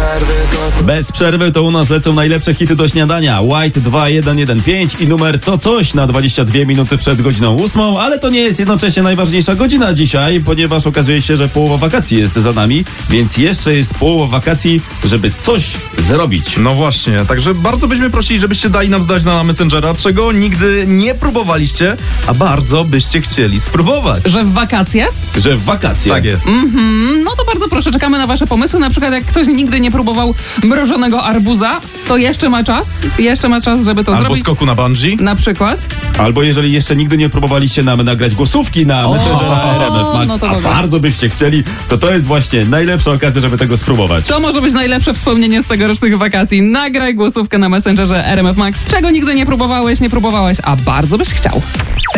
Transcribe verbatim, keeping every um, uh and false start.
przerwy to co... Bez przerwy to u nas lecą najlepsze hity do śniadania. White dwa jeden jeden pięć i numer to coś na dwadzieścia dwie minuty przed godziną ósmą, ale to nie jest jednocześnie najważniejsza godzina dzisiaj, ponieważ okazuje się, że połowa wakacji jest za nami, więc jeszcze jest połowa wakacji, żeby coś zrobić. No właśnie, także bardzo byśmy prosili, żebyście dali nam znać na Messengera, czego nigdy nie próbowaliście, a bardzo byście chcieli spróbować. Że w wakacje? Że w wakacje. Tak jest. Mhm, no to bardzo proszę, czekamy na wasze pomysły. Na przykład jak ktoś nigdy nie próbował mrożonego arbuza, to jeszcze ma czas, jeszcze ma czas, żeby to Albo zrobić. skoku na bungee. Na przykład. Albo jeżeli jeszcze nigdy nie próbowaliście nam nagrać głosówki na Messengera R M F Max, no to a dobra. bardzo byście chcieli, to to jest właśnie najlepsza okazja, żeby tego spróbować. To może być najlepsze wspomnienie z tegorocznych wakacji. Nagraj głosówkę na Messengerze R M F Max, czego nigdy nie próbowałeś, nie próbowałaś, a bardzo byś chciał.